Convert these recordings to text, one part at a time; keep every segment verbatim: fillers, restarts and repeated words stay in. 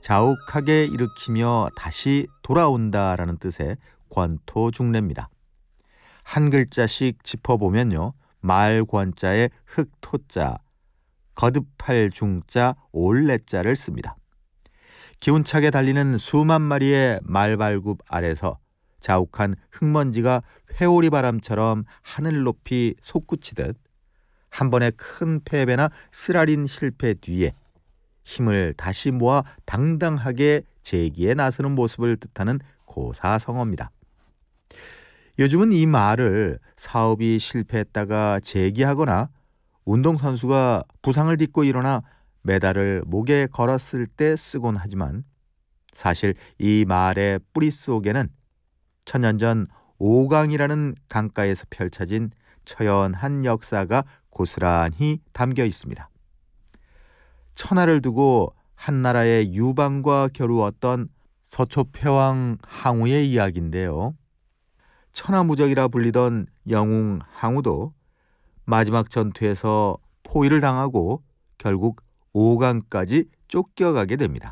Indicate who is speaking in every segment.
Speaker 1: 자욱하게 일으키며 다시 돌아온다라는 뜻의 권토중래입니다. 한 글자씩 짚어보면요. 말권자에 흑토자, 거듭할 중자, 올래자를 씁니다. 기운차게 달리는 수만 마리의 말발굽 아래서 자욱한 흙먼지가 회오리 바람처럼 하늘 높이 솟구치듯 한 번의 큰 패배나 쓰라린 실패 뒤에 힘을 다시 모아 당당하게 재기에 나서는 모습을 뜻하는 고사성어입니다. 요즘은 이 말을 사업이 실패했다가 재기하거나 운동선수가 부상을 딛고 일어나 메달을 목에 걸었을 때 쓰곤 하지만 사실 이 말의 뿌리 속에는 천년 전 오강이라는 강가에서 펼쳐진 처연한 역사가 고스란히 담겨 있습니다. 천하를 두고 한나라의 유방과 겨루었던 서초패왕 항우의 이야기인데요. 천하무적이라 불리던 영웅 항우도 마지막 전투에서 포위를 당하고 결국 오강까지 쫓겨가게 됩니다.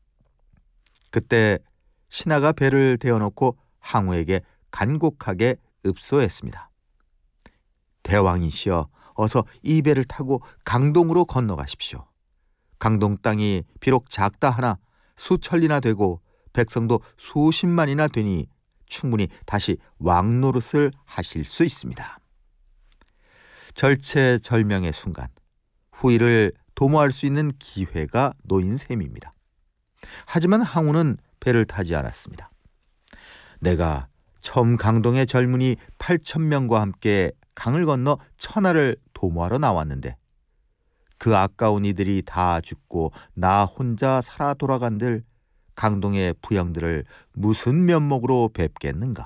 Speaker 1: 그때 신하가 배를 대어놓고 항우에게 간곡하게 읍소했습니다. 대왕이시여, 어서 이 배를 타고 강동으로 건너가십시오. 강동 땅이 비록 작다 하나 수천리나 되고 백성도 수십만이나 되니 충분히 다시 왕 노릇을 하실 수 있습니다. 절체절명의 순간 후일을 도모할 수 있는 기회가 놓인 셈입니다. 하지만 항우는 배를 타지 않았습니다. 내가 처음 강동의 젊은이 팔천 명과 함께 강을 건너 천하를 도모하러 나왔는데 그 아까운 이들이 다 죽고 나 혼자 살아 돌아간들 강동의 부영들을 무슨 면목으로 뵙겠는가.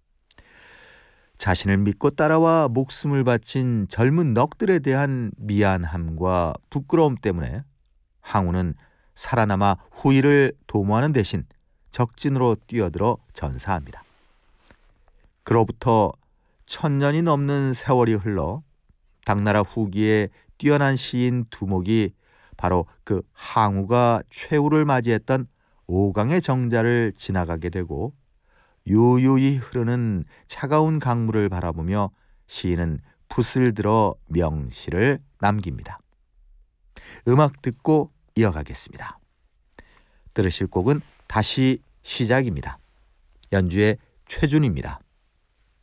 Speaker 1: 자신을 믿고 따라와 목숨을 바친 젊은 넋들에 대한 미안함과 부끄러움 때문에 항우는 살아남아 후일을 도모하는 대신 적진으로 뛰어들어 전사합니다. 그로부터 천년이 넘는 세월이 흘러 당나라 후기에 뛰어난 시인 두목이 바로 그 항우가 최후를 맞이했던 오강의 정자를 지나가게 되고 유유히 흐르는 차가운 강물을 바라보며 시인은 붓을 들어 명시를 남깁니다. 음악 듣고 이어가겠습니다. 들으실 곡은 다시 시작입니다. 연주의 최준입니다.